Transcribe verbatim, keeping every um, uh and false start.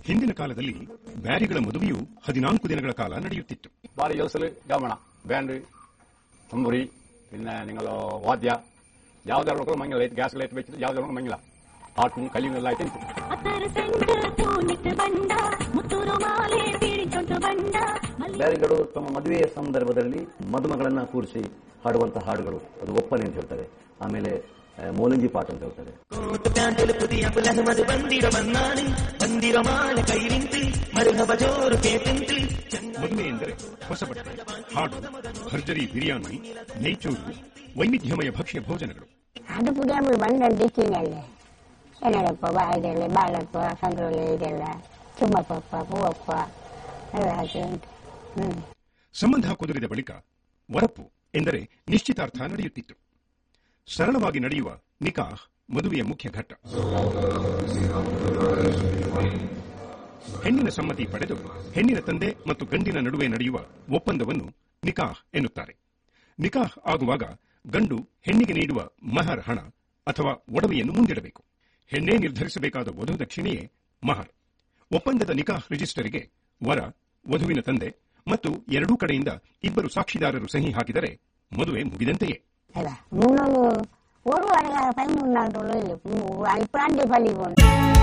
ಹಿಂದಿನ ಕಾಲದಲ್ಲಿ ಬ್ಯಾರಿಗಳ ಮದುವೆಯು ಹದಿನಾಲ್ಕು ದಿನಗಳ ಕಾಲ ನಡೆಯುತ್ತಿತ್ತು. ಬಾರಿ ಯೋಸಲು ಗಮನ ಬ್ಯಾಂಡ್ ತಂಬುರಿ പിന്നെ നിങ്ങൾ ವಾದ್ಯ ಯಾವ್ದಾದ್ರು ಮಂಗಿಲ್ಲ ಲೈಟ್ ಗ್ಯಾಸ್ ಲೈಟ್ ಬೆಚ್ಚಿದ್ದು ಯಾವ್ದಾದ್ರು ಮಂಗಿಲ್ಲ ಹಾಟು ಕಲ್ಲಿನೆಲ್ಲ ಆಯ್ತು ಬ್ಯಾರಿಗಳು ತಮ್ಮ ಮದುವೆಯ ಸಂದರ್ಭದಲ್ಲಿ ಮದುಮಗಳನ್ನ ಕೂರಿಸಿ ಹಾಡುವಂತಹ ಹಾಡುಗಳು ಅದು ಒಪ್ಪನೆ ಅಂತ ಹೇಳ್ತಾರೆ. ಆಮೇಲೆ ಮೋಲಂಜಿ ಪಾಠ ಅಂತ ಹೇಳ್ತಾರೆ. ಮದುವೆ ಎಂದರೆ ಹೊಸ ಬಟ್ಟೆ, ಹಾಡು, ಭರ್ಜರಿ ಬಿರಿಯಾನಿ, ನೇಚೂರು, ವೈವಿಧ್ಯಮಯ ಭಕ್ಷ್ಯ ಭೋಜನಗಳು. ಅದು ಪುಡಿಯ ಬಂದಿಕ್ಕಿನಲ್ಲೇ ಏನಪ್ಪ ಬಾಯಿಗೆಲ್ಲ ಬಾಳಪ್ಪ ಸಂಗ್ರಹಿ ಇದೆಲ್ಲ ಚುಮ್ಮಪ್ಪ ಹೂವಪ್ಪ ಎಲ್ಲ ಹಾಕಿ ಉಂಟು. ಸಂಬಂಧ ಕುದುರಿದ ಬಳಿಕ ವರಪ್ಪು ಎಂದರೆ ನಿಶ್ಚಿತಾರ್ಥ ನಡೆಯುತ್ತಿತ್ತು. ಸರಳವಾಗಿ ನಡೆಯುವ ನಿಕಾಹ್ ಮದುವೆಯ ಮುಖ್ಯ ಘಟ್ಟ. ಹೆಣ್ಣಿನ ಸಮ್ಮತಿ ಪಡೆದು ಹೆಣ್ಣಿನ ತಂದೆ ಮತ್ತು ಗಂಡಿನ ನಡುವೆ ನಡೆಯುವ ಒಪ್ಪಂದವನ್ನು ನಿಕಾಹ್ ಎನ್ನುತ್ತಾರೆ. ನಿಕಾಹ್ ಆಗುವಾಗ ಗಂಡು ಹೆಣ್ಣಿಗೆ ನೀಡುವ ಮಹರ್ ಹಣ ಅಥವಾ ಒಡವೆಯನ್ನು ಮುಂದಿಡಬೇಕು. ಹೆಣ್ಣೇ ನಿರ್ಧರಿಸಬೇಕಾದ ವಧು ದಕ್ಷಿಣೆಯೇ ಮಹರ್. ಒಪ್ಪಂದದ ನಿಕಾಹ್ ರಿಜಿಸ್ಟರಿಗೆ ವರ, ವಧುವಿನ ತಂದೆ ಮತ್ತು ಎರಡೂ ಕಡೆಯಿಂದ ಇಬ್ಬರು ಸಾಕ್ಷಿದಾರರು ಸಹಿ ಹಾಕಿದರೆ ಮದುವೆ ಮುಗಿದಂತೆಯೇ. ஒரு வாரம் பதிமூணு நாள் இல்லை இப்போ அனுப்பி பள்ளி போகணும்.